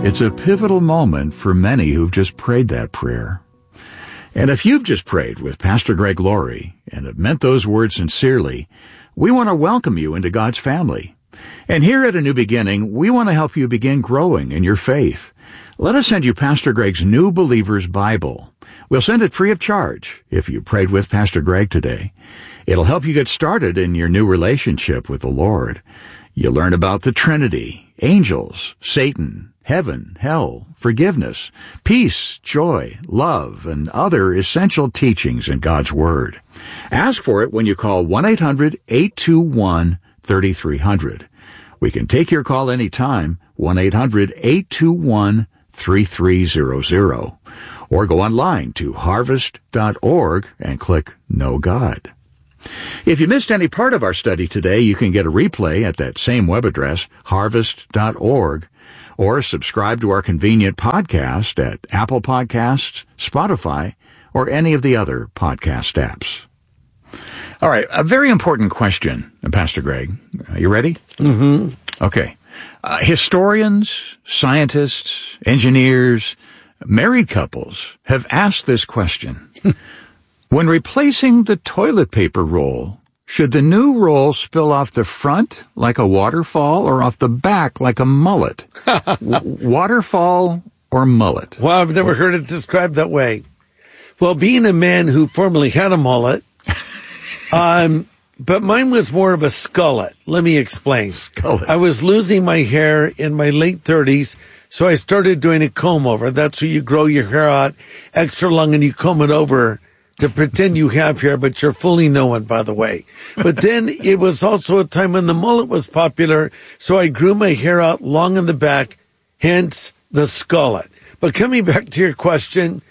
It's a pivotal moment for many who've just prayed that prayer. And if you've just prayed with Pastor Greg Laurie and have meant those words sincerely, we want to welcome you into God's family. And here at A New Beginning, we want to help you begin growing in your faith. Let us send you Pastor Greg's New Believer's Bible. We'll send it free of charge if you prayed with Pastor Greg today. It'll help you get started in your new relationship with the Lord. You'll learn about the Trinity, angels, Satan, heaven, hell, forgiveness, peace, joy, love, and other essential teachings in God's Word. Ask for it when you call 1-800-821-3300. We can take your call anytime, 1-800-821-3300. Or go online to harvest.org and click Know God. If you missed any part of our study today, you can get a replay at that same web address, harvest.org, or subscribe to our convenient podcast at Apple Podcasts, Spotify, or any of the other podcast apps. All right, a very important question, Pastor Greg. Are you ready? Mm-hmm. Okay. Historians, scientists, engineers, married couples have asked this question. When replacing the toilet paper roll, should the new roll spill off the front like a waterfall or off the back like a mullet? Waterfall or mullet? Well, I've never heard it described that way. Well, being a man who formerly had a mullet, but mine was more of a skullet. Let me explain. Skullet. I was losing my hair in my late 30s, so I started doing a comb over. That's where you grow your hair out extra long and you comb it over to pretend you have hair, but you're fooling no one, by the way. But then it was also a time when the mullet was popular, so I grew my hair out long in the back, hence the skullet. But coming back to your question,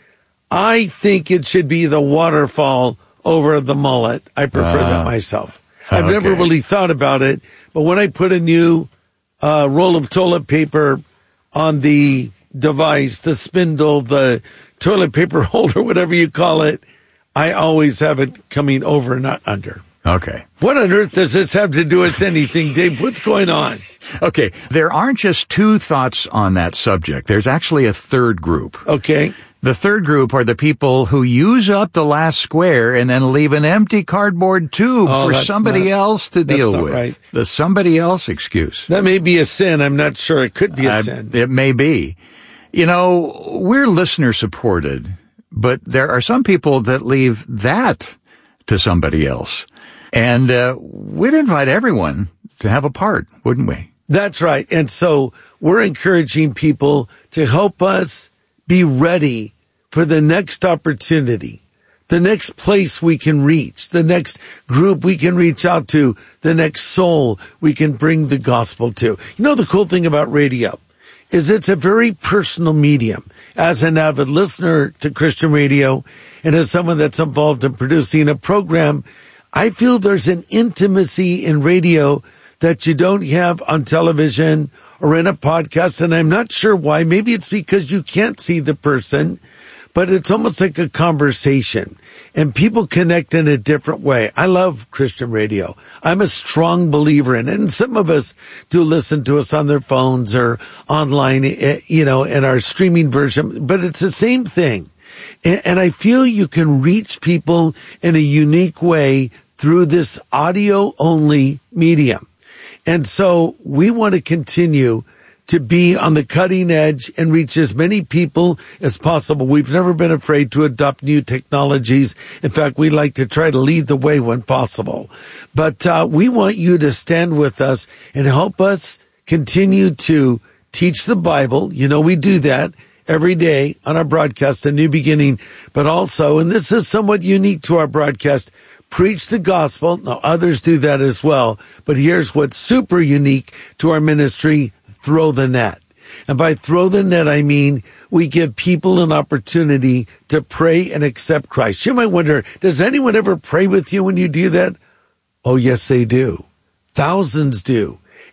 I think it should be the waterfall over the mullet. I prefer that myself. I've never really thought about it, but when I put a new roll of toilet paper on the device, the spindle, the toilet paper holder, whatever you call it, I always have it coming over, not under. Okay. What on earth does this have to do with anything, Dave? What's going on? Okay, there aren't just two thoughts on that subject. There's actually a third group. Okay. The third group are the people who use up the last square and then leave an empty cardboard tube for somebody else to deal with. Right. The somebody else excuse. That may be a sin. I'm not sure. It could be a sin. It may be. You know, we're listener supported, but there are some people that leave that to somebody else. And we'd invite everyone to have a part, wouldn't we? That's right. And so we're encouraging people to help us be ready for the next opportunity, the next place we can reach, the next group we can reach out to, the next soul we can bring the gospel to. You know, the cool thing about radio is it's a very personal medium. As an avid listener to Christian radio and as someone that's involved in producing a program, I feel there's an intimacy in radio that you don't have on television or in a podcast, and I'm not sure why. Maybe it's because you can't see the person, but it's almost like a conversation, and people connect in a different way. I love Christian radio. I'm a strong believer in it, and some of us do listen to us on their phones or online, you know, in our streaming version, but it's the same thing. And I feel you can reach people in a unique way through this audio-only medium. And so we want to continue to be on the cutting edge and reach as many people as possible. We've never been afraid to adopt new technologies. In fact, we like to try to lead the way when possible. But we want you to stand with us and help us continue to teach the Bible. You know, we do that every day on our broadcast, A New Beginning, but also, and this is somewhat unique to our broadcast, preach the gospel. Now, others do that as well, but here's what's super unique to our ministry: throw the net. And by throw the net, I mean we give people an opportunity to pray and accept Christ. You might wonder, does anyone ever pray with you when you do that? Oh, yes, they do. Thousands do.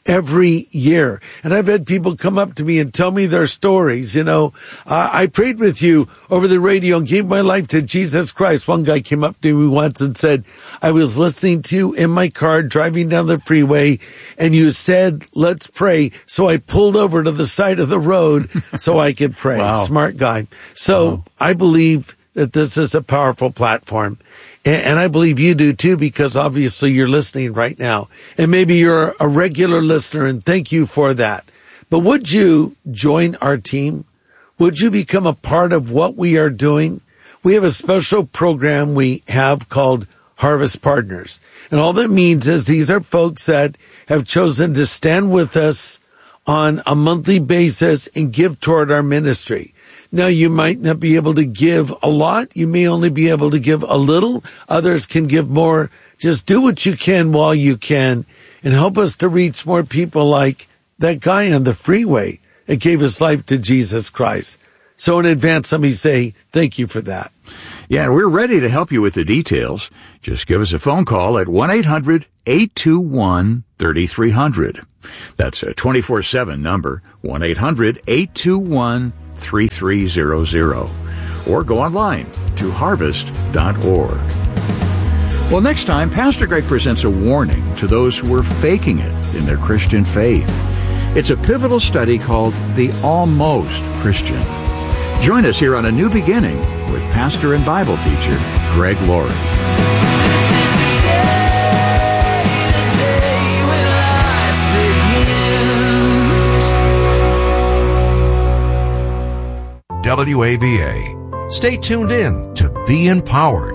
every year. And I've had people come up to me and tell me their stories. I prayed with you over the radio and gave my life to Jesus Christ. One guy came up to me once and said, I was listening to you in my car driving down the freeway, and you said, let's pray. So I pulled over to the side of the road so I could pray. Wow. Smart guy. So I believe that this is a powerful platform. And I believe you do too, because obviously you're listening right now. And maybe you're a regular listener, and thank you for that. But would you join our team? Would you become a part of what we are doing? We have a special program we have called Harvest Partners. And all that means is these are folks that have chosen to stand with us on a monthly basis and give toward our ministry. Now, you might not be able to give a lot. You may only be able to give a little. Others can give more. Just do what you can while you can and help us to reach more people like that guy on the freeway that gave his life to Jesus Christ. So in advance, let me say thank you for that. Yeah, and we're ready to help you with the details. Just give us a phone call at 1-800-821-3300. That's a 24/7 number, 1-800-821-3300. Or go online to harvest.org. Well, next time, Pastor Greg presents a warning to those who are faking it in their Christian faith. It's a pivotal study called The Almost Christian. Join us here on A New Beginning with pastor and Bible teacher Greg Laurie. WAVA. Stay tuned in to Be Empowered.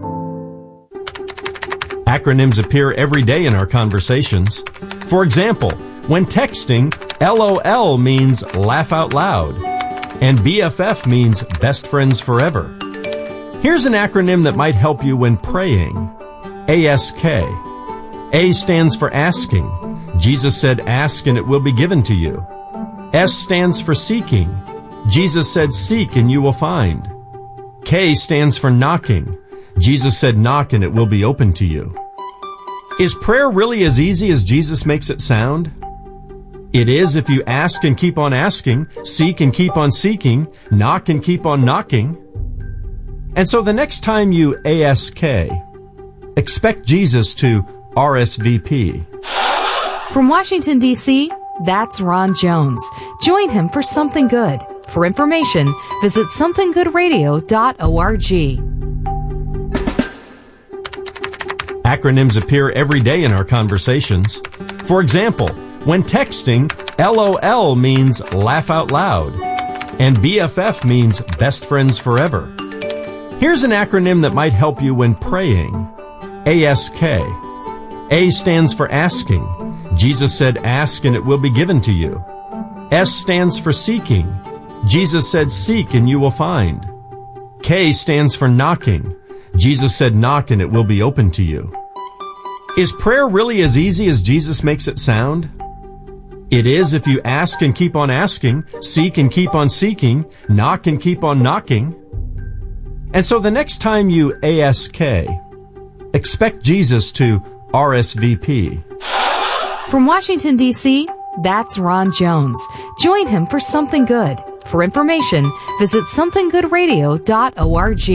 Acronyms appear every day in our conversations. For example, when texting, LOL means laugh out loud, and BFF means best friends forever. Here's an acronym that might help you when praying. ASK. A stands for asking. Jesus said, ask and it will be given to you. S stands for seeking. Jesus said, seek and you will find. K stands for knocking. Jesus said, knock and it will be open to you. Is prayer really as easy as Jesus makes it sound? It is if you ask and keep on asking, seek and keep on seeking, knock and keep on knocking. And so the next time you ASK, expect Jesus to RSVP. From Washington, D.C., that's Ron Jones. Join him for Something Good. For information, visit somethinggoodradio.org. Acronyms appear every day in our conversations. For example, when texting, LOL means laugh out loud, and BFF means best friends forever. Here's an acronym that might help you when praying. ASK. A stands for asking. Jesus said, ask and it will be given to you. S stands for seeking. Jesus said, seek and you will find. K stands for knocking. Jesus said, knock and it will be open to you. Is prayer really as easy as Jesus makes it sound? It is if you ask and keep on asking, seek and keep on seeking, knock and keep on knocking. And so the next time you ASK, expect Jesus to RSVP. From Washington, D.C., that's Ron Jones. Join him for Something Good. For information, visit somethinggoodradio.org.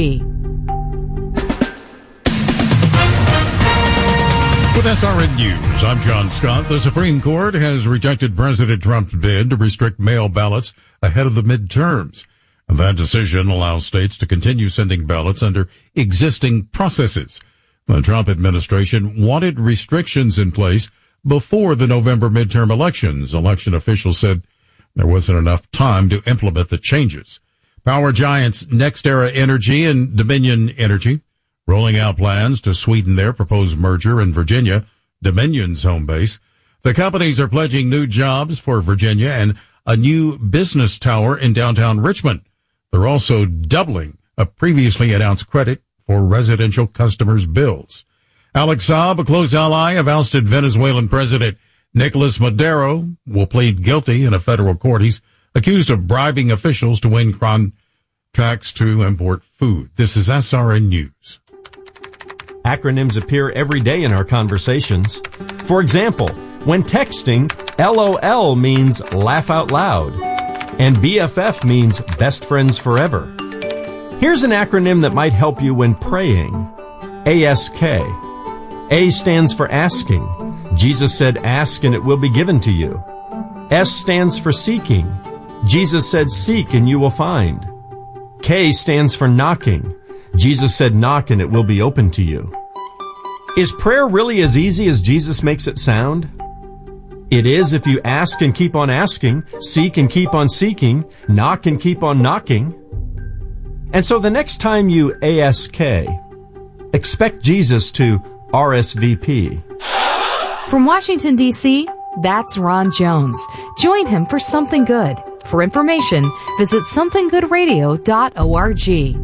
With SRN News, I'm John Scott. The Supreme Court has rejected President Trump's bid to restrict mail ballots ahead of the midterms. That decision allows states to continue sending ballots under existing processes. The Trump administration wanted restrictions in place before the November midterm elections. Election officials said there wasn't enough time to implement the changes. Power giants NextEra Energy and Dominion Energy rolling out plans to sweeten their proposed merger in Virginia, Dominion's home base. The companies are pledging new jobs for Virginia and a new business tower in downtown Richmond. They're also doubling a previously announced credit for residential customers' bills. Alex Saab, a close ally of ousted Venezuelan President Nicolas Maduro, will plead guilty in a federal court. He's accused of bribing officials to win contracts to import food. This is SRN News. Acronyms appear every day in our conversations. For example, When texting, LOL means laugh out loud, and BFF means best friends forever. Here's an acronym that might help you when praying. ASK. A stands for asking. Jesus said, ask and it will be given to you. S stands for seeking. Jesus said, seek and you will find. K stands for knocking. Jesus said, knock and it will be open to you. Is prayer really as easy as Jesus makes it sound? It is if you ask and keep on asking, seek and keep on seeking, knock and keep on knocking. And so the next time you ASK, expect Jesus to RSVP. From Washington, D.C., that's Ron Jones. Join him for Something Good. For information, visit somethinggoodradio.org.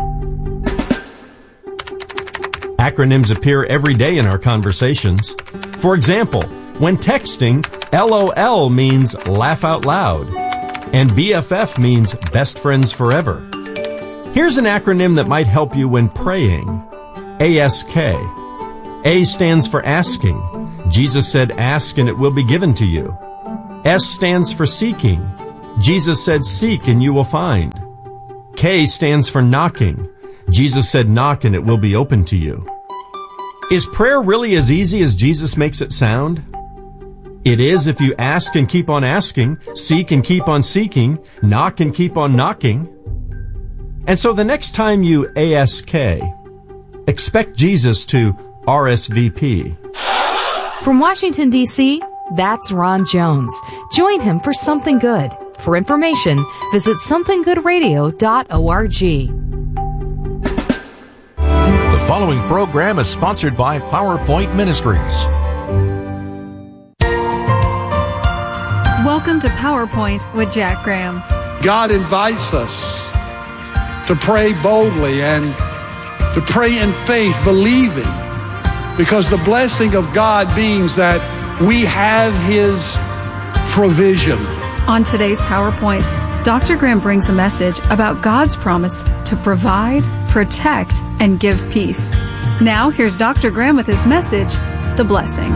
Acronyms appear every day in our conversations. For example, when texting, LOL means laugh out loud, and BFF means best friends forever. Here's an acronym that might help you when praying. ASK. A stands for asking. Jesus said, ask and it will be given to you. S stands for seeking. Jesus said, seek and you will find. K stands for knocking. Jesus said, knock and it will be open to you. Is prayer really as easy as Jesus makes it sound? It is if you ask and keep on asking, seek and keep on seeking, knock and keep on knocking. And so the next time you ASK, expect Jesus to RSVP. From Washington, D.C., that's Ron Jones. Join him for Something Good. For information, visit somethinggoodradio.org. The following program is sponsored by PowerPoint Ministries. Welcome to PowerPoint with Jack Graham. God invites us to pray boldly and to pray in faith, believing, because the blessing of God means that we have His provision. On today's PowerPoint, Dr. Graham brings a message about God's promise to provide, protect, and give peace. Now, here's Dr. Graham with his message, The Blessing.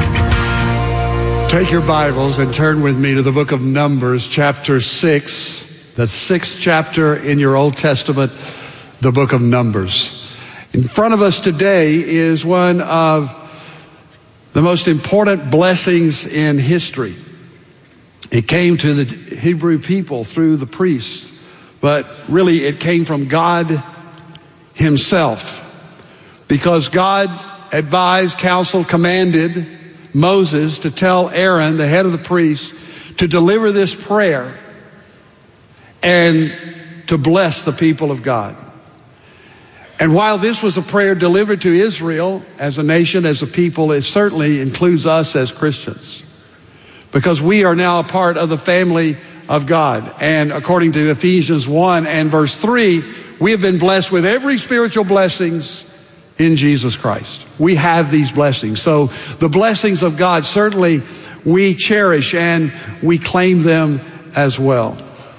Take your Bibles and turn with me to the book of Numbers, chapter 6, the 6th chapter in your Old Testament, the book of Numbers. In front of us today is one of the most important blessings in history. It came to the Hebrew people through the priests, but really it came from God Himself, because God advised, counseled, commanded Moses to tell Aaron, the head of the priests, to deliver this prayer and to bless the people of God. And while this was a prayer delivered to Israel as a nation, as a people, it certainly includes us as Christians, because we are now a part of the family of God. And according to Ephesians 1 and verse 3, we have been blessed with every spiritual blessings in Jesus Christ. We have these blessings. So the blessings of God, certainly we cherish and we claim them as well.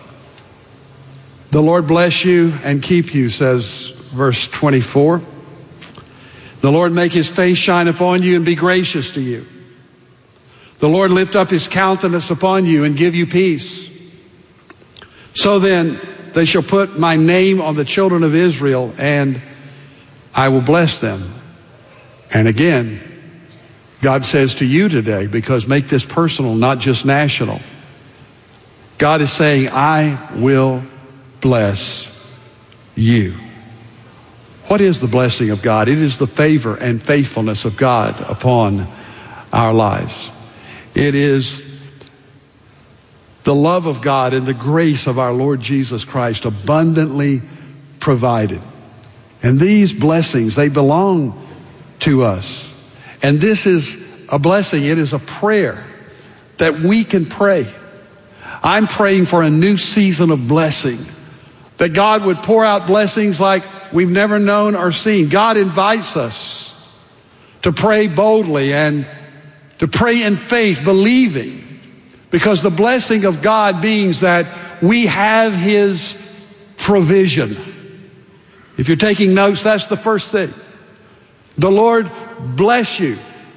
The Lord bless you and keep you, says verse 24. The Lord make His face shine upon you and be gracious to you. The Lord lift up His countenance upon you and give you peace. So then they shall put my name on the children of Israel, and I will bless them. And again, God says to you today, because make this personal, not just national. God is saying, I will bless you. What is the blessing of God? It is the favor and faithfulness of God upon our lives. It is the love of God and the grace of our Lord Jesus Christ abundantly provided. And these blessings, they belong to us. And this is a blessing. It is a prayer that we can pray. I'm praying for a new season of blessing, that God would pour out blessings like we've never known or seen. God invites us to pray boldly and to pray in faith, believing, because the blessing of God means that we have His provision. If you're taking notes, that's the first thing. The Lord bless you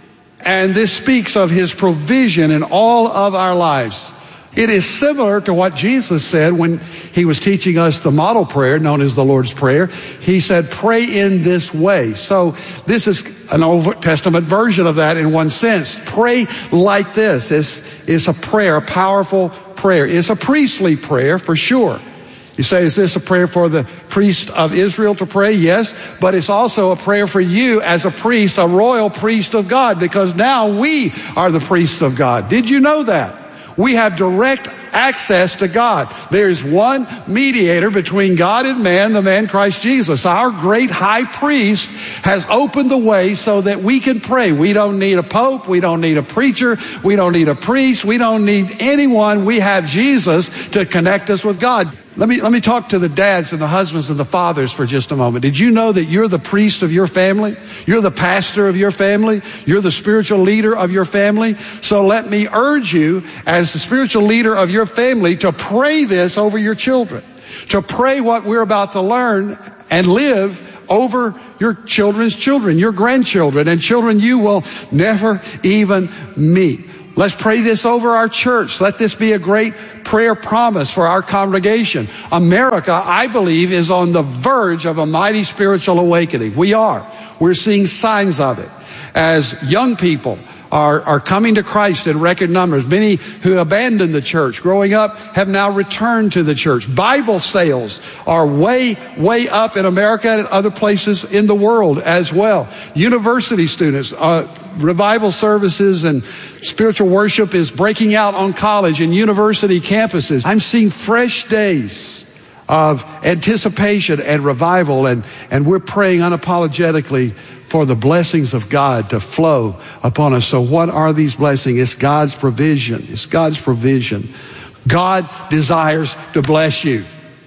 And this speaks of his provision in all of our lives. It is similar to what Jesus said when he was teaching us the model prayer known as the Lord's Prayer. He said, pray in this way. So this is an Old Testament version of that in one sense. Pray like this. It's a prayer, a powerful prayer. It's a priestly prayer for sure. You say, is this a prayer for the priest of Israel to pray? Yes, but it's also a prayer for you as a priest, a royal priest of God, because now we are the priests of God. Did you know that? We have direct access to God. There's one mediator between God and man, the man Christ Jesus. Our great high priest has opened the way so that we can pray. We don't need a pope. We don't need a preacher. We don't need a priest. We don't need anyone. We have Jesus to connect us with God. Let me talk to the dads and the husbands and the fathers for just a moment. Did you know that you're the priest of your family? You're the pastor of your family. You're the spiritual leader of your family. So let me urge you as the spiritual leader of your family to pray this over your children. To pray what we're about to learn and live over your children's children, your grandchildren, and children you will never even meet. Let's pray this over our church. Let this be a great prayer promise for our congregation. America, I believe, is on the verge of a mighty spiritual awakening. We are. We're seeing signs of it as young people are coming to Christ in record numbers. Many who abandoned the church growing up have now returned to the church. Bible sales are way up in America and other places in the world as well. University students, revival services and spiritual worship is breaking out on college and university campuses. I'm seeing fresh days of anticipation and revival, and we're praying unapologetically for the blessings of God to flow upon us. So what are these blessings? It's God's provision. It's God's provision. God desires to bless you.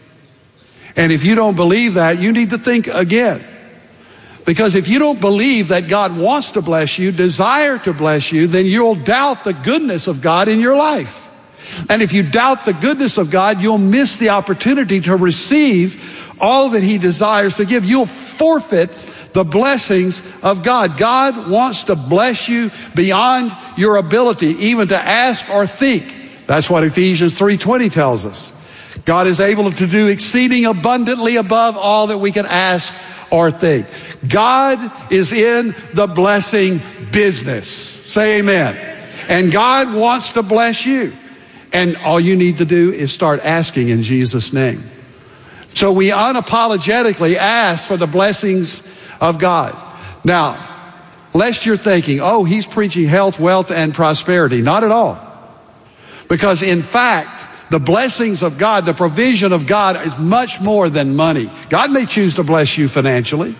And if you don't believe that, you need to think again. Because if you don't believe that God wants to bless you, desire to bless you, then you'll doubt the goodness of God in your life. And if you doubt the goodness of God, you'll miss the opportunity to receive all that He desires to give. You'll forfeit the blessings of God. God wants to bless you beyond your ability even to ask or think. That's what Ephesians 3:20 tells us. God is able to do exceeding abundantly above all that we can ask or think. God is in the blessing business. Say amen. And God wants to bless you. And all you need to do is start asking in Jesus' name. So we unapologetically ask for the blessings of God. Now, lest you're thinking, oh, he's preaching health, wealth, and prosperity. Not at all. Because in fact, the blessings of God, the provision of God is much more than money. God may choose to bless you financially.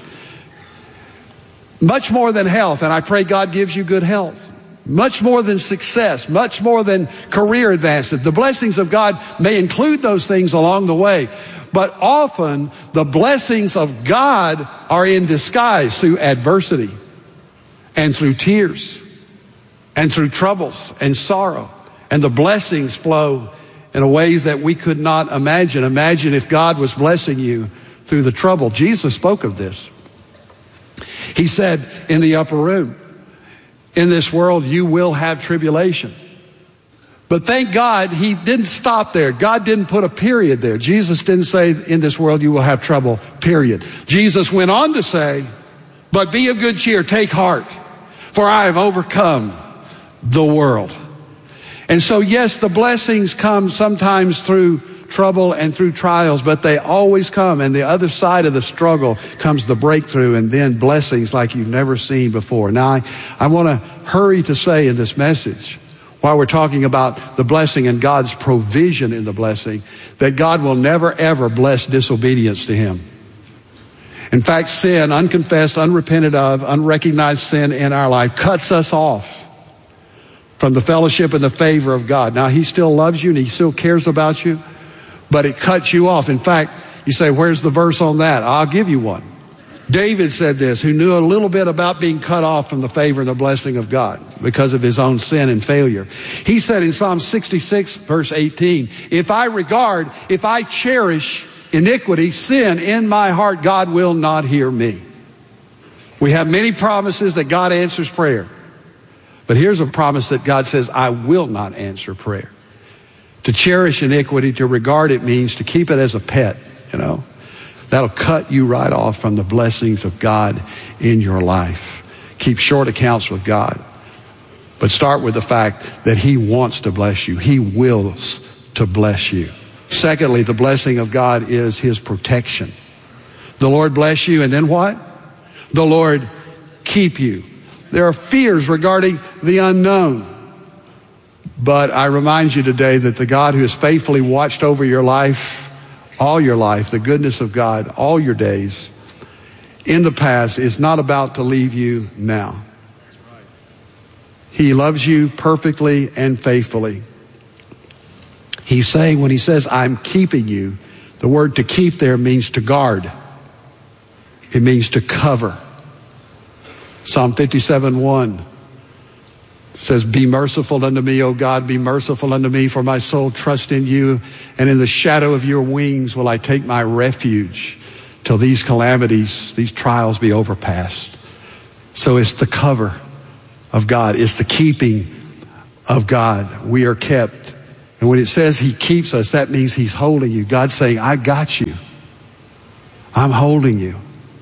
Much more than health, and I pray God gives you good health. Much more than success, much more than career advancement. The blessings of God may include those things along the way. But often the blessings of God are in disguise through adversity and through tears and through troubles and sorrow. And the blessings flow in ways that we could not imagine. Imagine if God was blessing you through the trouble. Jesus spoke of this. He said in the upper room, in this world you will have tribulation. But thank God He didn't stop there. God didn't put a period there. Jesus didn't say, in this world you will have trouble, period. Jesus went on to say, but be of good cheer, take heart, for I have overcome the world. And so yes, the blessings come sometimes through trouble and through trials, but they always come. And the other side of the struggle comes the breakthrough and then blessings like you've never seen before. Now, I want to hurry to say in this message, while we're talking about the blessing and God's provision in the blessing, that God will never ever bless disobedience to Him. In fact, sin, unconfessed, unrepented of, unrecognized sin in our life cuts us off from the fellowship and the favor of God. Now, He still loves you and He still cares about you, but it cuts you off. In fact, you say, where's the verse on that? I'll give you one. David said this, who knew a little bit about being cut off from the favor and the blessing of God because of his own sin and failure. He said in Psalm 66, verse 18, if I cherish iniquity, sin in my heart, God will not hear me. We have many promises that God answers prayer. But here's a promise that God says, I will not answer prayer. To cherish iniquity, to regard it means to keep it as a pet, That'll cut you right off from the blessings of God in your life. Keep short accounts with God. But start with the fact that He wants to bless you. He wills to bless you. Secondly, the blessing of God is His protection. The Lord bless you, and then what? The Lord keep you. There are fears regarding the unknown. But I remind you today that the God who has faithfully watched over your life, all your life, the goodness of God, all your days, in the past, is not about to leave you now. He loves you perfectly and faithfully. He's saying, when He says, I'm keeping you, the word to keep there means to guard. It means to cover. Psalm 57:1 says, be merciful unto me, O God, be merciful unto me, for my soul trusts in you, and in the shadow of your wings will I take my refuge till these calamities, these trials be overpassed. So it's the cover of God. It's the keeping of God. We are kept. And when it says He keeps us, that means He's holding you. God's saying, I got you. I'm holding you.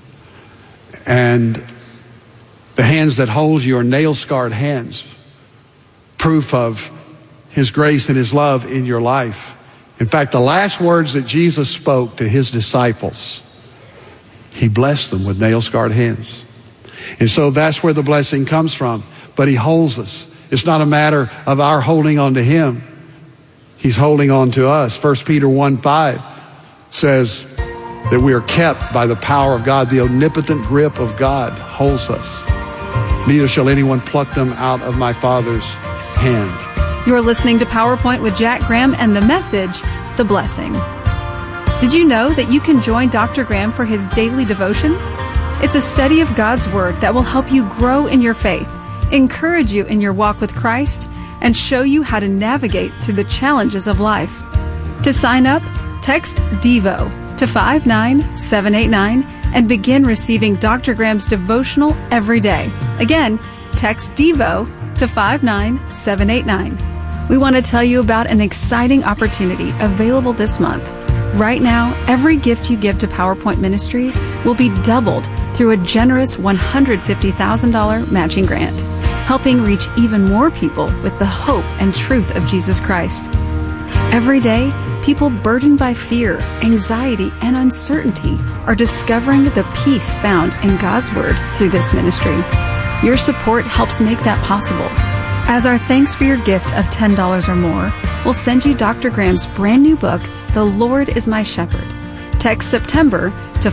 And the hands that hold you are nail-scarred hands. Proof of His grace and His love in your life. In fact, the last words that Jesus spoke to His disciples, He blessed them with nail-scarred hands. And so that's where the blessing comes from. But He holds us. It's not a matter of our holding on to Him. He's holding on to us. 1 Peter 1:5 says that we are kept by the power of God. The omnipotent grip of God holds us. Neither shall anyone pluck them out of my Father's hand. You're listening to PowerPoint with Jack Graham and the message, The Blessing. Did you know that you can join Dr. Graham for his daily devotion? It's a study of God's Word that will help you grow in your faith, encourage you in your walk with Christ, and show you how to navigate through the challenges of life. To sign up, text DEVO to 59789 and begin receiving Dr. Graham's devotional every day. Again, text DEVO to 59789. We want to tell you about an exciting opportunity available this month. Right now, every gift you give to PowerPoint Ministries will be doubled through a generous $150,000 matching grant, helping reach even more people with the hope and truth of Jesus Christ. Every day, people burdened by fear, anxiety, and uncertainty are discovering the peace found in God's Word through this ministry. Your support helps make that possible. As our thanks for your gift of $10 or more, we'll send you Dr. Graham's brand new book, The Lord is My Shepherd. Text September to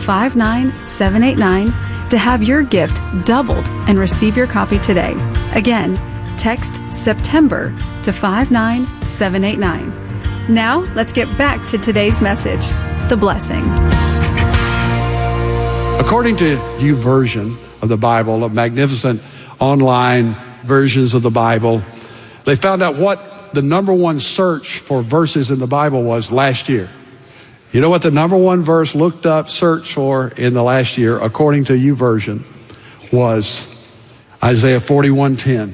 59789 to have your gift doubled and receive your copy today. Again, text September to 59789. Now, let's get back to today's message, The Blessing. According to YouVersion of the Bible, a magnificent online versions of the Bible, they found out what the number one search for verses in the Bible was last year. You know what the number one verse looked up, searched for in the last year, according to YouVersion, was Isaiah 41:10.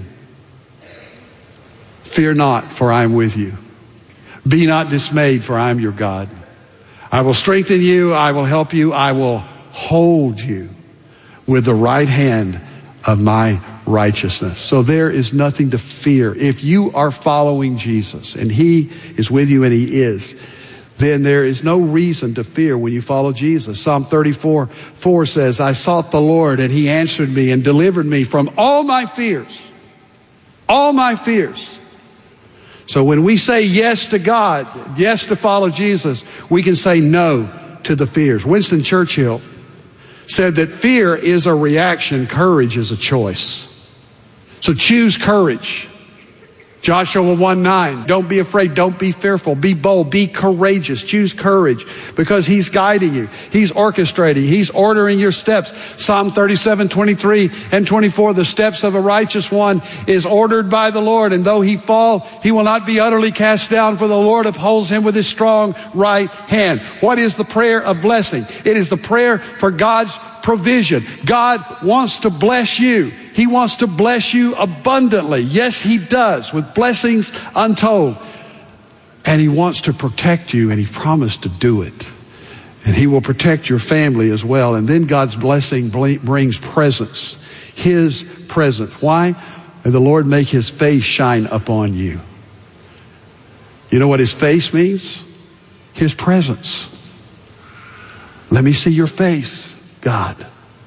Fear not, for I am with you. Be not dismayed, for I am your God. I will strengthen you, I will help you, I will hold you with the right hand of my righteousness. So there is nothing to fear. If you are following Jesus and He is with you, and He is, then there is no reason to fear when you follow Jesus. Psalm 34:4 says, I sought the Lord and He answered me and delivered me from all my fears. All my fears. So when we say yes to God, yes to follow Jesus, we can say no to the fears. Winston Churchill said that fear is a reaction, courage is a choice. So choose courage. Joshua 1:9, don't be afraid, don't be fearful, be bold, be courageous, choose courage, because He's guiding you, He's orchestrating, He's ordering your steps. Psalm 37:23 and 24, the steps of a righteous one is ordered by the Lord, and though he fall, he will not be utterly cast down, for the Lord upholds him with His strong right hand. What is the prayer of blessing? It is the prayer for God's provision. God wants to bless you. He wants to bless you abundantly. Yes, He does, with blessings untold. And He wants to protect you, and He promised to do it. And He will protect your family as well. And then God's blessing brings presence. His presence. Why? And the Lord make His face shine upon you. You know what His face means? His presence. Let me see your face, God.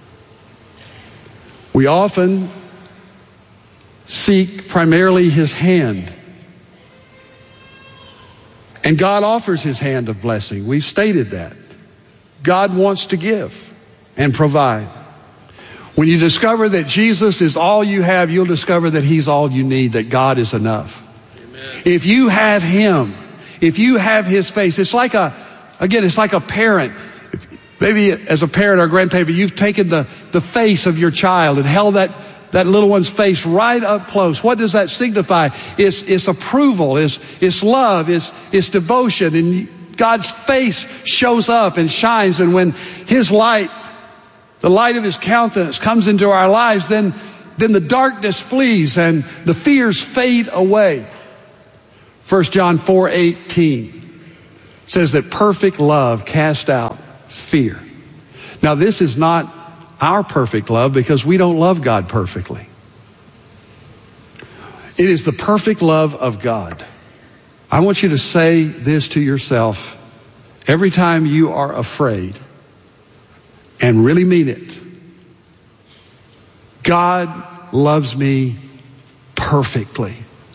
We often seek primarily His hand. And God offers His hand of blessing. We've stated that. God wants to give and provide. When you discover that Jesus is all you have, you'll discover that He's all you need, that God is enough. Amen. If you have Him, if you have His face, it's like a parent. Maybe as a parent or grandparent, you've taken the face of your child and held that little one's face right up close. What does that signify? It's approval, it's love, it's devotion. And God's face shows up and shines. And when His light, the light of His countenance, comes into our lives, then the darkness flees and the fears fade away. 1 John 4:18 says that perfect love casts out fear. Now, this is not our perfect love, because we don't love God perfectly. It is the perfect love of God. I want you to say this to yourself every time you are afraid, and really mean it. God loves me perfectly.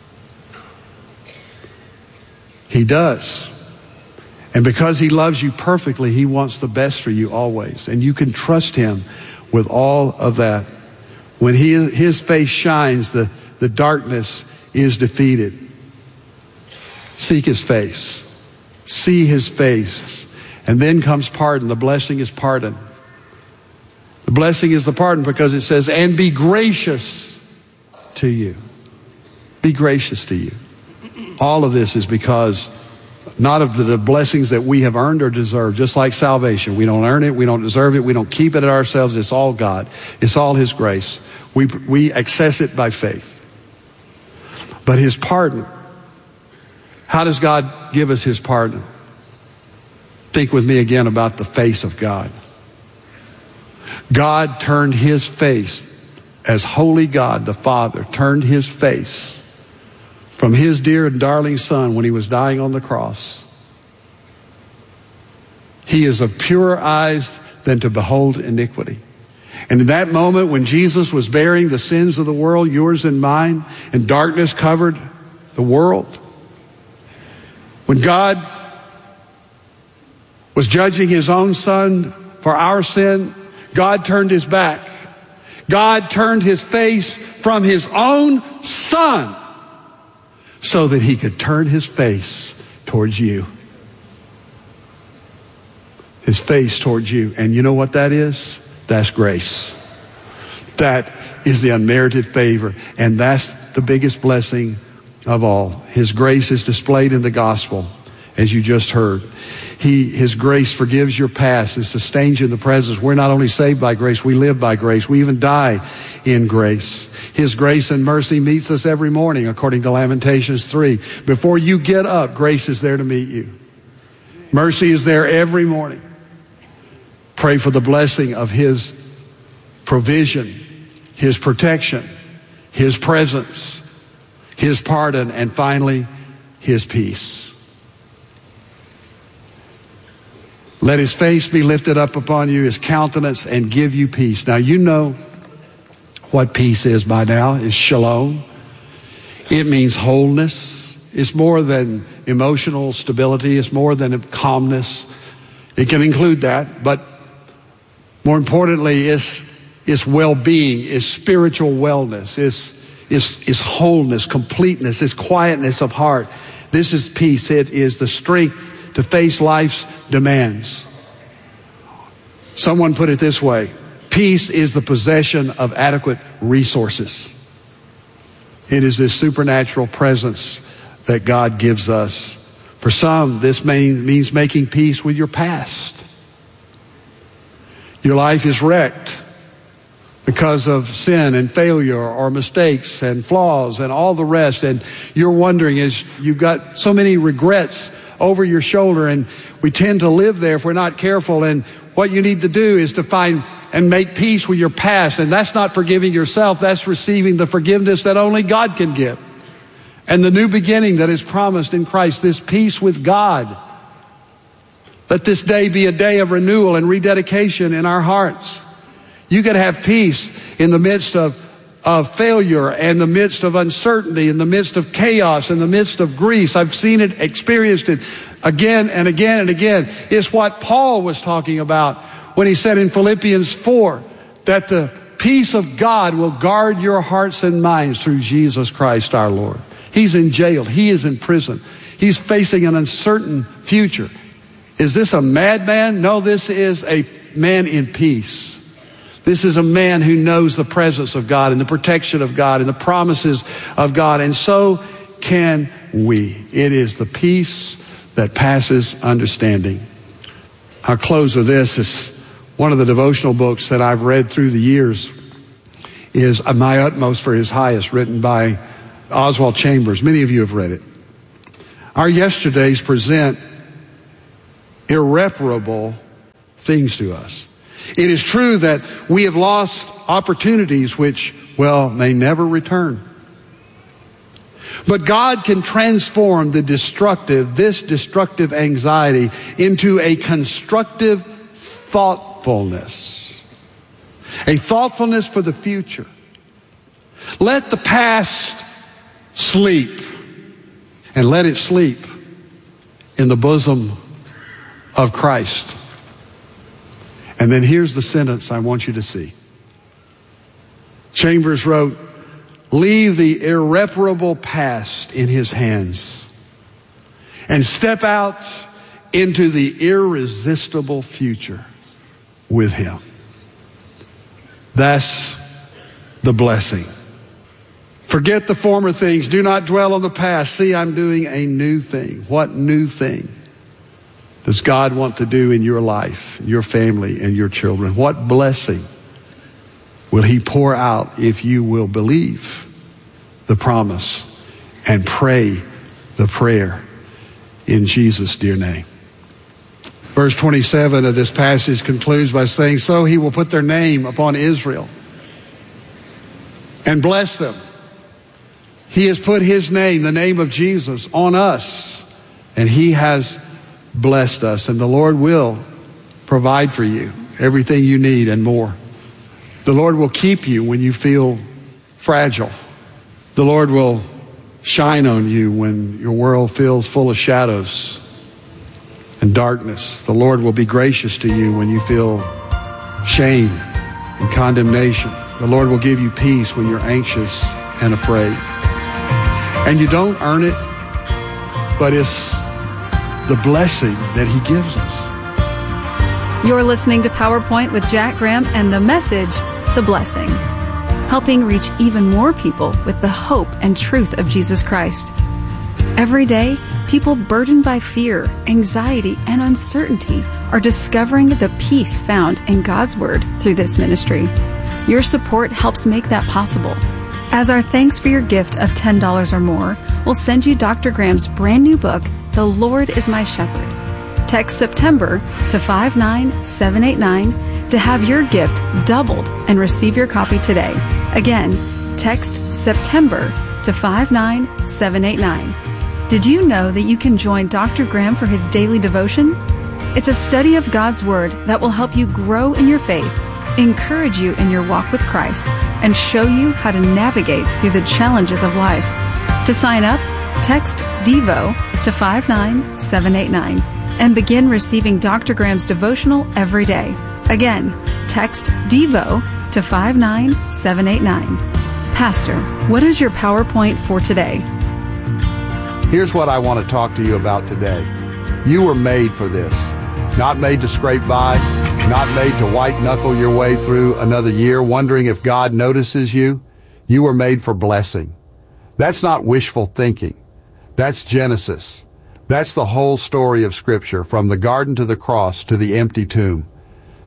He does. And because He loves you perfectly, He wants the best for you always. And you can trust Him with all of that. When His face shines, the darkness is defeated. Seek His face. See His face. And then comes pardon. The blessing is pardon. The blessing is the pardon, because it says, and be gracious to you. Be gracious to you. All of this is because not of the blessings that we have earned or deserved, just like salvation. We don't earn it. We don't deserve it. We don't keep it at ourselves. It's all God. It's all His grace. We access it by faith. But His pardon, how does God give us His pardon? Think with me again about the face of God. God turned His face, as holy God, the Father, turned His face from His dear and darling Son when He was dying on the cross. He is of purer eyes than to behold iniquity. And in that moment when Jesus was bearing the sins of the world, yours and mine, and darkness covered the world, when God was judging His own Son for our sin, God turned His back. God turned His face from His own Son so that He could turn His face towards you. His face towards you. And you know what that is? That's grace. That is the unmerited favor. And that's the biggest blessing of all. His grace is displayed in the gospel, as you just heard. His grace forgives your past. It sustains you in the present. We're not only saved by grace, we live by grace. We even die in grace. His grace and mercy meets us every morning, according to Lamentations 3. Before you get up, grace is there to meet you. Mercy is there every morning. Pray for the blessing of His provision, His protection, His presence, His pardon, and finally, His peace. Let His face be lifted up upon you, His countenance, and give you peace. Now, you know what peace is by now. It's shalom. It means wholeness. It's more than emotional stability. It's more than calmness. It can include that, but more importantly, it's well-being, it's spiritual wellness, it's wholeness, completeness, it's quietness of heart. This is peace. It is the strength to face life's demands. Someone put it this way: peace is the possession of adequate resources. It is this supernatural presence that God gives us. For some, this means making peace with your past. Your life is wrecked because of sin and failure or mistakes and flaws and all the rest. And you're wondering, as you've got so many regrets over your shoulder, and we tend to live there if we're not careful. And what you need to do is to find and make peace with your past. And that's not forgiving yourself. That's receiving the forgiveness that only God can give. And the new beginning that is promised in Christ, this peace with God. Let this day be a day of renewal and rededication in our hearts. You can have peace in the midst of failure, and the midst of uncertainty, in the midst of chaos, in the midst of grief. I've seen it, experienced it again and again and again. It's what Paul was talking about when he said in Philippians 4 that the peace of God will guard your hearts and minds through Jesus Christ our Lord. He's in jail. He is in prison. He's facing an uncertain future. Is this a madman? No, this is a man in peace. This is a man who knows the presence of God and the protection of God and the promises of God. And so can we. It is the peace that passes understanding. I'll close with this. It's one of the devotional books that I've read through the years is My Utmost for His Highest, written by Oswald Chambers. Many of you have read it. Our yesterdays present irreparable things to us. It is true that we have lost opportunities which, may never return. But God can transform this destructive anxiety into a constructive thoughtfulness. A thoughtfulness for the future. Let the past sleep, and let it sleep in the bosom of Christ. And then here's the sentence I want you to see. Chambers wrote, leave the irreparable past in His hands and step out into the irresistible future with Him. That's the blessing. Forget the former things. Do not dwell on the past. See, I'm doing a new thing. What new thing does God want to do in your life, your family, and your children? What blessing will He pour out if you will believe the promise and pray the prayer in Jesus' dear name? Verse 27 of this passage concludes by saying, so He will put their name upon Israel and bless them. He has put His name, the name of Jesus, on us, and He has blessed us, and the Lord will provide for you everything you need and more. The Lord will keep you when you feel fragile. The Lord will shine on you when your world feels full of shadows and darkness. The Lord will be gracious to you when you feel shame and condemnation. The Lord will give you peace when you're anxious and afraid. And you don't earn it, but it's the blessing that He gives us. You're listening to PowerPoint with Jack Graham and the message, The Blessing, helping reach even more people with the hope and truth of Jesus Christ. Every day, people burdened by fear, anxiety, and uncertainty are discovering the peace found in God's Word through this ministry. Your support helps make that possible. As our thanks for your gift of $10 or more, we'll send you Dr. Graham's brand new book, The Lord is My Shepherd. Text September to 59789 to have your gift doubled and receive your copy today. Again, text September to 59789. Did you know that you can join Dr. Graham for his daily devotion? It's a study of God's Word that will help you grow in your faith, encourage you in your walk with Christ, and show you how to navigate through the challenges of life. To sign up, text DEVO to 59789 and begin receiving Dr. Graham's devotional every day. Again, text DEVO to 59789. Pastor, what is your PowerPoint for today? Here's what I want to talk to you about today. You were made for this. Not made to scrape by, not made to white-knuckle your way through another year wondering if God notices you. You were made for blessing. That's not wishful thinking. That's Genesis. That's the whole story of Scripture, from the garden to the cross to the empty tomb.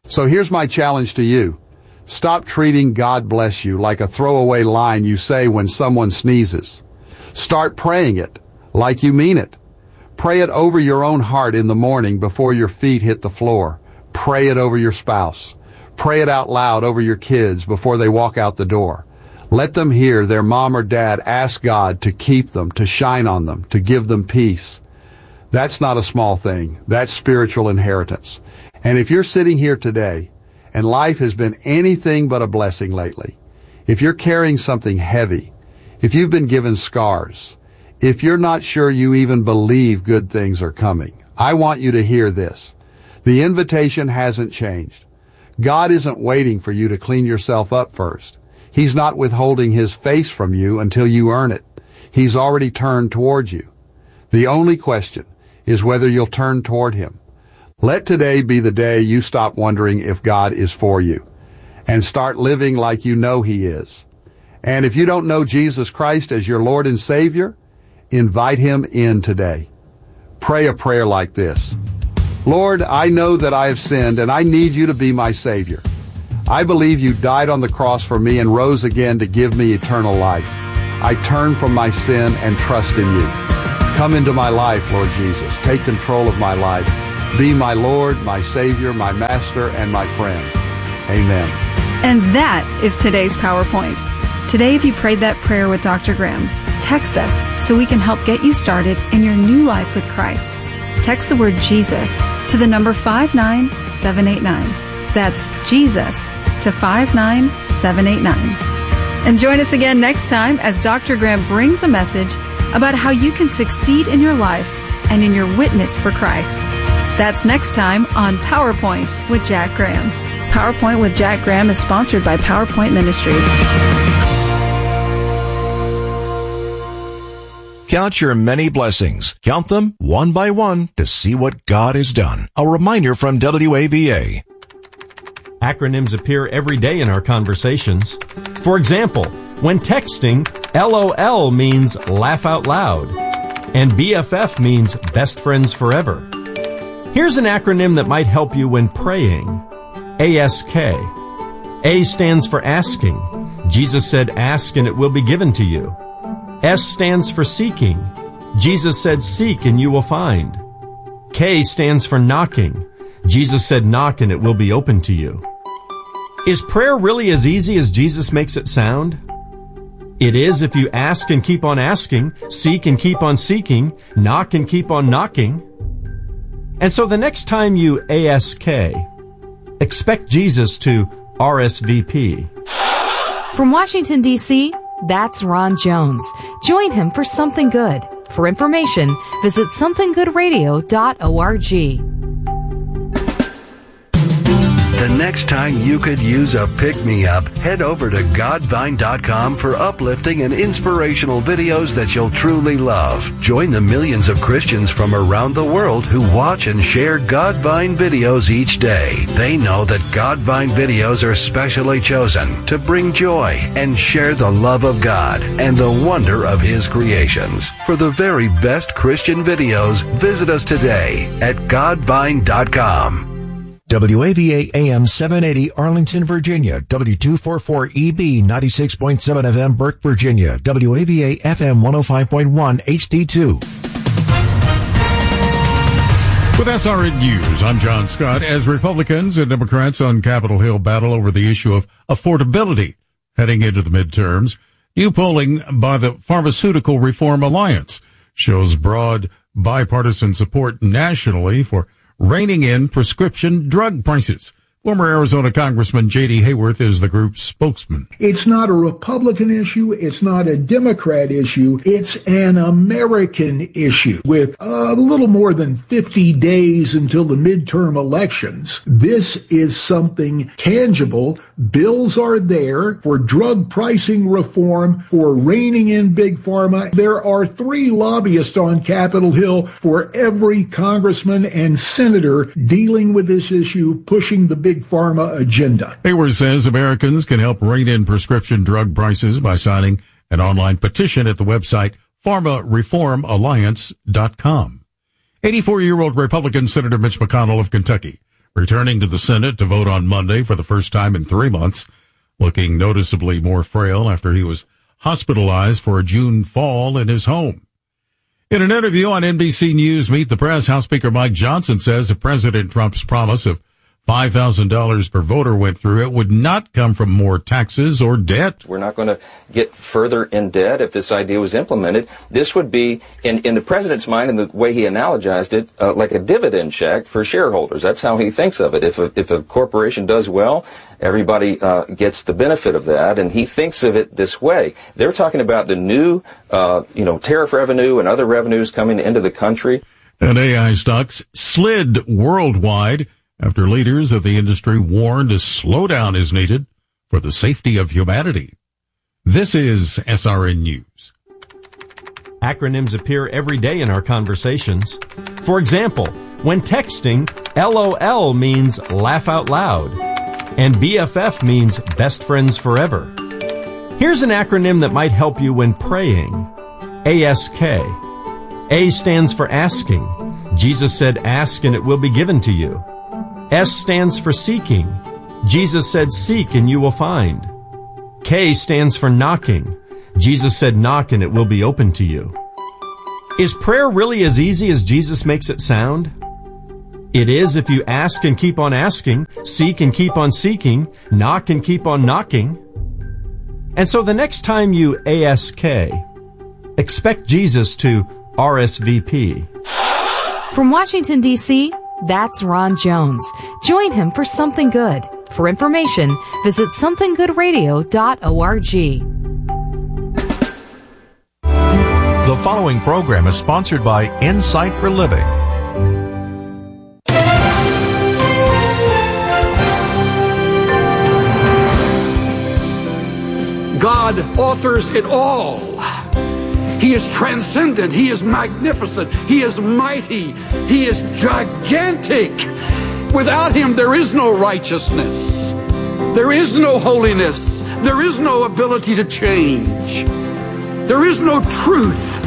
So here's my challenge to you. Stop treating God bless you like a throwaway line you say when someone sneezes. Start praying it like you mean it. Pray it over your own heart in the morning before your feet hit the floor. Pray it over your spouse. Pray it out loud over your kids before they walk out the door. Let them hear their mom or dad ask God to keep them, to shine on them, to give them peace. That's not a small thing. That's spiritual inheritance. And if you're sitting here today and life has been anything but a blessing lately, if you're carrying something heavy, if you've been given scars, if you're not sure you even believe good things are coming, I want you to hear this. The invitation hasn't changed. God isn't waiting for you to clean yourself up first. He's not withholding His face from you until you earn it. He's already turned toward you. The only question is whether you'll turn toward Him. Let today be the day you stop wondering if God is for you and start living like you know He is. And if you don't know Jesus Christ as your Lord and Savior, invite Him in today. Pray a prayer like this. Lord, I know that I have sinned and I need you to be my Savior. I believe you died on the cross for me and rose again to give me eternal life. I turn from my sin and trust in you. Come into my life, Lord Jesus. Take control of my life. Be my Lord, my Savior, my Master, and my friend. Amen. And that is today's PowerPoint. Today, if you prayed that prayer with Dr. Graham, text us so we can help get you started in your new life with Christ. Text the word Jesus to the number 59789. That's Jesus to 59789. And join us again next time as Dr. Graham brings a message about how you can succeed in your life and in your witness for Christ. That's next time on PowerPoint with Jack Graham. PowerPoint with Jack Graham is sponsored by PowerPoint Ministries. Count your many blessings. Count them one by one to see what God has done. A reminder from WAVA. Acronyms appear every day in our conversations. For example, when texting, LOL means laugh out loud, and BFF means best friends forever. Here's an acronym that might help you when praying. ASK. A stands for asking. Jesus said, ask and it will be given to you. S stands for seeking. Jesus said, seek and you will find. K stands for knocking. Jesus said, knock and it will be open to you. Is prayer really as easy as Jesus makes it sound? It is if you ask and keep on asking, seek and keep on seeking, knock and keep on knocking. And so the next time you ASK, expect Jesus to RSVP. From Washington, D.C., that's Ron Jones. Join him for Something Good. For information, visit somethinggoodradio.org. The next time you could use a pick-me-up, head over to godvine.com for uplifting and inspirational videos that you'll truly love. Join the millions of Christians from around the world who watch and share Godvine videos each day. They know that Godvine videos are specially chosen to bring joy and share the love of God and the wonder of His creations. For the very best Christian videos, visit us today at godvine.com. WAVA AM 780 Arlington, Virginia. W244EB 96.7 FM Burke, Virginia. WAVA FM 105.1 HD2. With SRN News, I'm John Scott. As Republicans and Democrats on Capitol Hill battle over the issue of affordability heading into the midterms, new polling by the Pharmaceutical Reform Alliance shows broad bipartisan support nationally for reining in prescription drug prices. Former Arizona Congressman J.D. Hayworth is the group's spokesman. It's not a Republican issue. It's not a Democrat issue. It's an American issue. With a little more than 50 days until the midterm elections, this is something tangible. Bills are there for drug pricing reform, for reining in Big Pharma. There are 3 lobbyists on Capitol Hill for every congressman and senator dealing with this issue, pushing the Big Pharma agenda. Hayworth says Americans can help rein in prescription drug prices by signing an online petition at the website pharmareformalliance.com. 84-year-old Republican Senator Mitch McConnell of Kentucky returning to the Senate to vote on Monday for the first time in 3 months, looking noticeably more frail after he was hospitalized for a June fall in his home. In an interview on NBC News Meet the Press, House Speaker Mike Johnson says if President Trump's promise of $5,000 per voter went through, it would not come from more taxes or debt. We're not going to get further in debt if this idea was implemented. This would be, in the president's mind and the way he analogized it, like a dividend check for shareholders. That's how he thinks of it. If a corporation does well, everybody gets the benefit of that, and he thinks of it this way. They're talking about the new, tariff revenue and other revenues coming into the country. And AI stocks slid worldwide after leaders of the industry warned a slowdown is needed for the safety of humanity. This is SRN News. Acronyms appear every day in our conversations. For example, when texting, LOL means laugh out loud, and BFF means best friends forever. Here's an acronym that might help you when praying. ASK. A stands for asking. Jesus said, ask and it will be given to you. S stands for seeking. Jesus said, seek and you will find. K stands for knocking. Jesus said, knock and it will be open to you. Is prayer really as easy as Jesus makes it sound? It is if you ask and keep on asking, seek and keep on seeking, knock and keep on knocking. And so the next time you ASK, expect Jesus to RSVP. From Washington, D.C., that's Ron Jones. Join him for Something Good. For information, visit somethinggoodradio.org. The following program is sponsored by Insight for Living. God authors it all. He is transcendent. He is magnificent. He is mighty. He is gigantic. Without him, there is no righteousness. There is no holiness. There is no ability to change. There is no truth.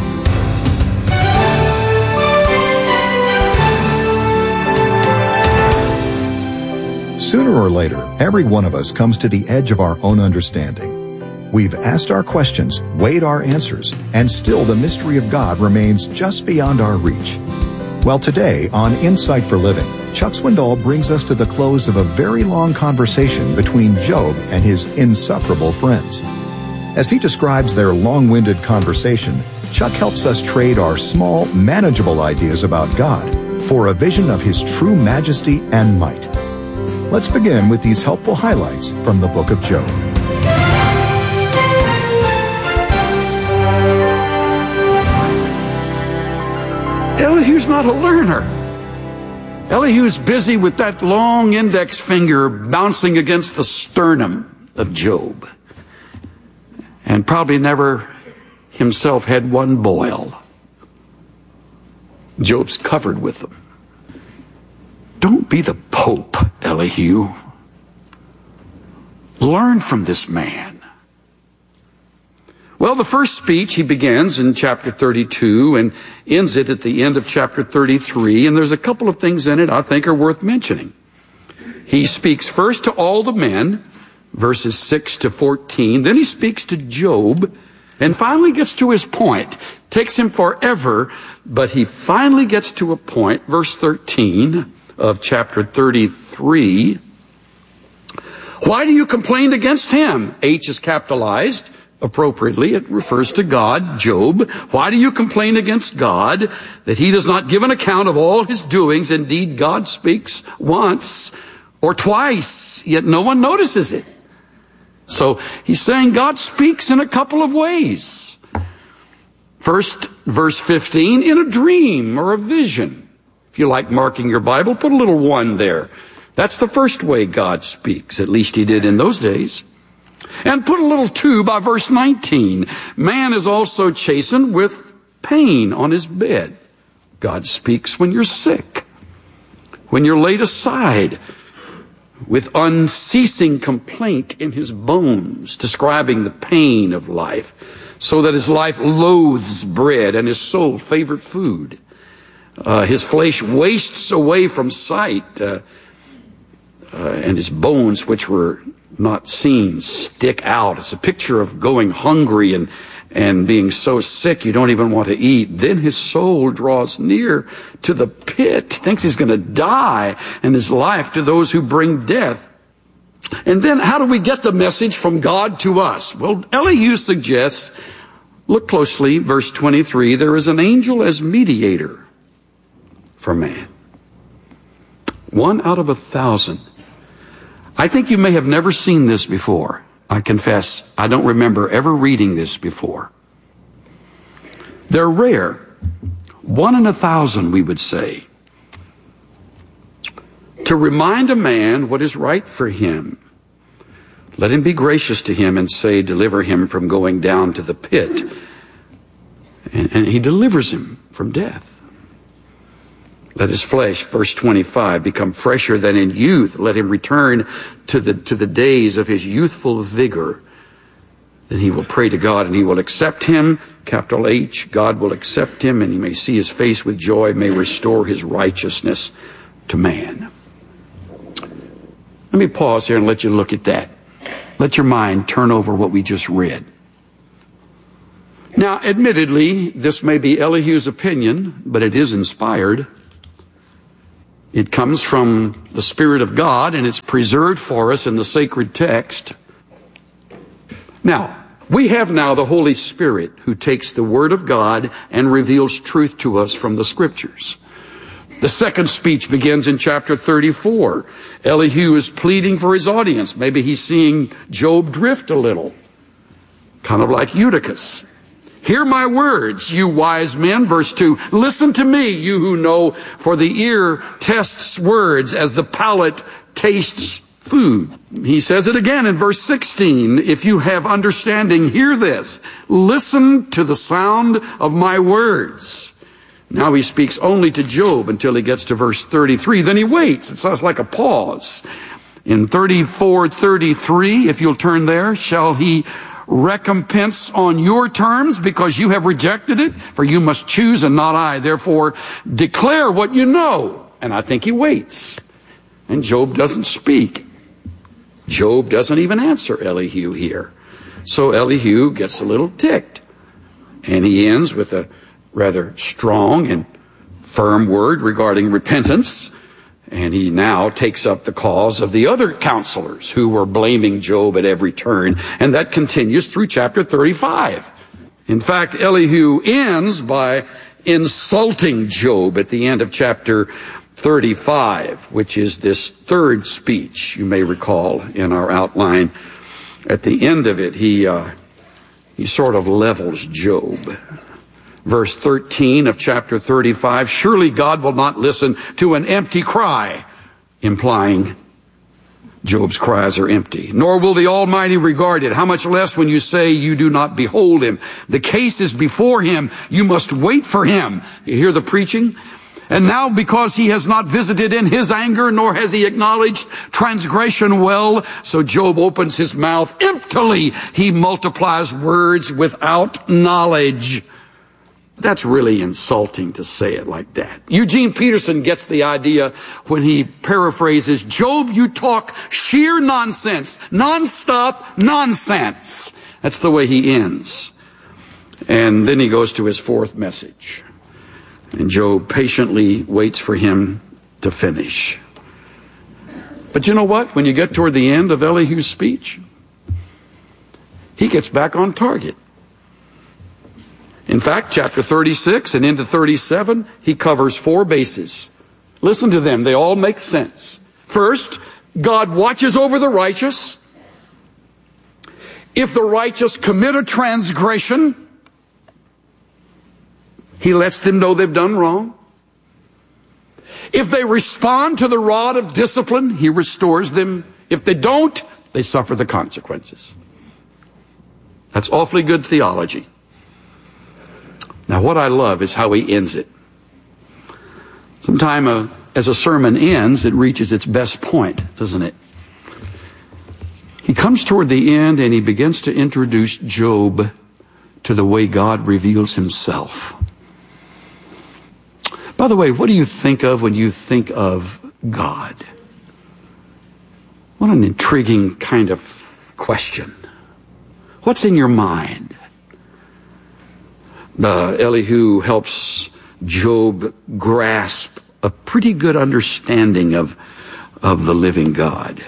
Sooner or later, every one of us comes to the edge of our own understanding. We've asked our questions, weighed our answers, and still the mystery of God remains just beyond our reach. Well, today on Insight for Living, Chuck Swindoll brings us to the close of a very long conversation between Job and his insufferable friends. As he describes their long-winded conversation, Chuck helps us trade our small, manageable ideas about God for a vision of his true majesty and might. Let's begin with these helpful highlights from the book of Job. Elihu's not a learner. Elihu's busy with that long index finger bouncing against the sternum of Job, and probably never himself had one boil. Job's covered with them. Don't be the Pope, Elihu. Learn from this man. Well, the first speech he begins in chapter 32 and ends it at the end of chapter 33, and there's a couple of things in it I think are worth mentioning. He speaks first to all the men, verses 6 to 14, then he speaks to Job, and finally gets to his point. Takes him forever, but he finally gets to a point, verse 13 of chapter 33. Why do you complain against him? H is capitalized. Appropriately, it refers to God, Job. Why do you complain against God that he does not give an account of all his doings? Indeed, God speaks once or twice, yet no one notices it. So he's saying God speaks in a couple of ways. First, verse 15, in a dream or a vision. If you like marking your Bible, put a little 1 there. That's the first way God speaks. At least he did in those days. And put a little 2 by verse 19. Man is also chastened with pain on his bed. God speaks when you're sick, when you're laid aside, with unceasing complaint in his bones, describing the pain of life, so that his life loathes bread and his soul favored food. His flesh wastes away from sight. and his bones, which were not seen, stick out. It's a picture of going hungry and being so sick you don't even want to eat. Then his soul draws near to the pit, thinks he's going to die, and his life to those who bring death. And then how do we get the message from God to us? Well, Elihu suggests, look closely, verse 23, there is an angel as mediator for man. 1 out of 1,000. I think you may have never seen this before. I confess, I don't remember ever reading this before. They're rare. 1 in 1,000, we would say. To remind a man what is right for him. Let him be gracious to him and say, deliver him from going down to the pit. And he delivers him from death. Let his flesh, verse 25, become fresher than in youth. Let him return to the days of his youthful vigor. Then he will pray to God and he will accept him. Capital H, God will accept him and he may see his face with joy, may restore his righteousness to man. Let me pause here and let you look at that. Let your mind turn over what we just read. Now, admittedly, this may be Elihu's opinion, but it is inspired. It comes from the Spirit of God, and it's preserved for us in the sacred text. Now, we have now the Holy Spirit who takes the Word of God and reveals truth to us from the Scriptures. The second speech begins in chapter 34. Elihu is pleading for his audience. Maybe he's seeing Job drift a little, kind of like Eutychus. Hear my words, you wise men. Verse 2, listen to me, you who know, for the ear tests words as the palate tastes food. He says it again in verse 16, if you have understanding, hear this. Listen to the sound of my words. Now he speaks only to Job until he gets to verse 33. Then he waits. It sounds like a pause. In 34:33, if you'll turn there, shall he recompense on your terms because you have rejected it? For you must choose and not I. Therefore, declare what you know. And I think he waits. And Job doesn't speak. Job doesn't even answer Elihu here. So Elihu gets a little ticked. And he ends with a rather strong and firm word regarding repentance. And he now takes up the cause of the other counselors who were blaming Job at every turn. And that continues through chapter 35. In fact, Elihu ends by insulting Job at the end of chapter 35, which is this third speech, you may recall in our outline. At the end of it, he sort of levels Job. Verse 13 of chapter 35, surely God will not listen to an empty cry, implying Job's cries are empty. Nor will the Almighty regard it. How much less when you say you do not behold him. The case is before him. You must wait for him. You hear the preaching? And now because he has not visited in his anger, nor has he acknowledged transgression well, so Job opens his mouth emptily. He multiplies words without knowledge. That's really insulting to say it like that. Eugene Peterson gets the idea when he paraphrases, Job, you talk sheer nonsense, nonstop nonsense. That's the way he ends. And then he goes to his fourth message. And Job patiently waits for him to finish. But you know what? When you get toward the end of Elihu's speech, he gets back on target. In fact, chapter 36 and into 37, he covers 4 bases. Listen to them. They all make sense. First, God watches over the righteous. If the righteous commit a transgression, he lets them know they've done wrong. If they respond to the rod of discipline, he restores them. If they don't, they suffer the consequences. That's awfully good theology. Now, what I love is how he ends it. Sometimes as a sermon ends, it reaches its best point, doesn't it? He comes toward the end and he begins to introduce Job to the way God reveals himself. By the way, what do you think of when you think of God? What an intriguing kind of question. What's in your mind? Elihu helps Job grasp a pretty good understanding of the living God.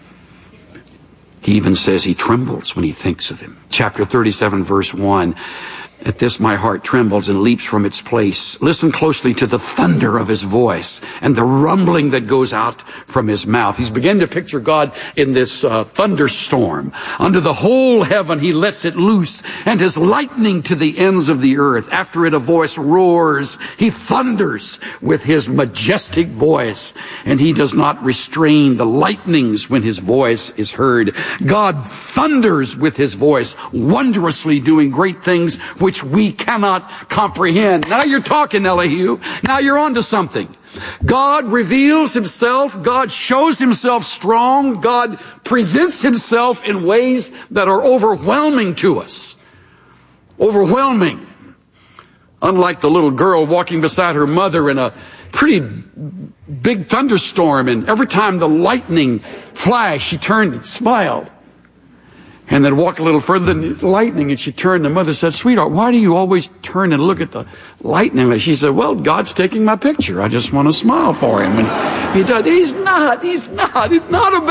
He even says he trembles when he thinks of him. Chapter 37, verse 1. At this my heart trembles and leaps from its place. Listen closely to the thunder of his voice and the rumbling that goes out from his mouth. He's beginning to picture God in this thunderstorm. Under the whole heaven he lets it loose, and his lightning to the ends of the earth. After it a voice roars. He thunders with his majestic voice, and he does not restrain the lightnings when his voice is heard. God thunders with his voice, wondrously doing great things which we cannot comprehend. Now you're talking, Elihu. Now you're onto something. God reveals himself. God shows himself strong. God presents himself in ways that are overwhelming to us. Overwhelming. Unlike the little girl walking beside her mother in a pretty big thunderstorm, and every time the lightning flashed, she turned and smiled. And then walk a little further than the lightning, and she turned. The mother said, "Sweetheart, why do you always turn and look at the lightning?" She said, "Well, God's taking my picture. I just want to smile for him." And he does. He's not about